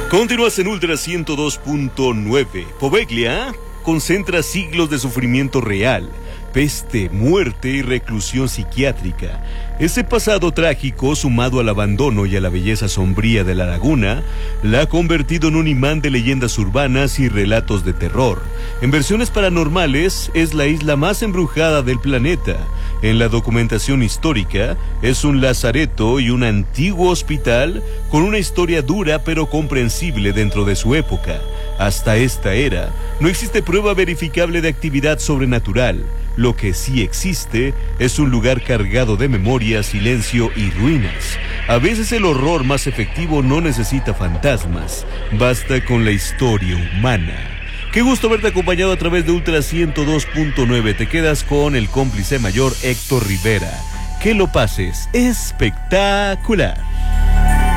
Continúas en Ultra 102.9. Poveglia concentra siglos de sufrimiento real, peste, muerte y reclusión psiquiátrica. Ese pasado trágico, sumado al abandono y a la belleza sombría de la laguna, la ha convertido en un imán de leyendas urbanas y relatos de terror. En versiones paranormales, es la isla más embrujada del planeta. En la documentación histórica, es un lazareto y un antiguo hospital con una historia dura pero comprensible dentro de su época. Hasta esta era, no existe prueba verificable de actividad sobrenatural. Lo que sí existe es un lugar cargado de memoria, silencio y ruinas. A veces el horror más efectivo no necesita fantasmas, basta con la historia humana. Qué gusto verte acompañado a través de Ultra 102.9. Te quedas con el cómplice mayor Héctor Rivera. Que lo pases espectacular.